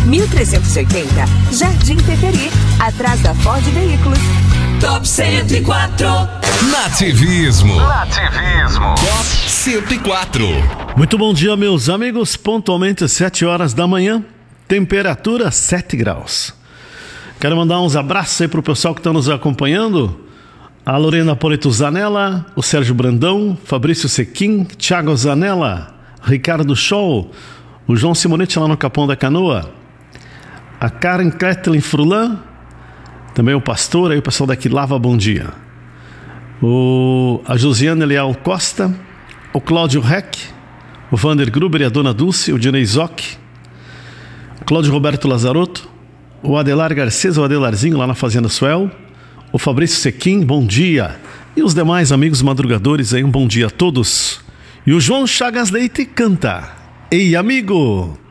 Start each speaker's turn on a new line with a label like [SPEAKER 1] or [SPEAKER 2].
[SPEAKER 1] 1380, Jardim Peperi, atrás da Ford Veículos.
[SPEAKER 2] Top 104.
[SPEAKER 3] Nativismo. Top 104.
[SPEAKER 4] Muito bom dia, meus amigos. Pontualmente 7 horas da manhã, temperatura 7 graus. Quero mandar uns abraços aí pro pessoal que está nos acompanhando. A Lorena Polito Zanella, o Sérgio Brandão, Fabrício Sequim, Thiago Zanella, Ricardo Scholl, o João Simonetti lá no Capão da Canoa, a Karen Kletlin Frulan, também o pastor, aí o pessoal daqui Lava, bom dia. A Josiane Leal Costa, o Cláudio Reck, o Vander Gruber e a Dona Dulce, o Dinei Zoc, o Cláudio Roberto Lazarotto, o Adelar Garcês, o Adelarzinho lá na Fazenda Suel, o Fabrício Sequim, bom dia. E os demais amigos madrugadores aí, um bom dia a todos. E o João Chagas Leite canta: Ei, amigo!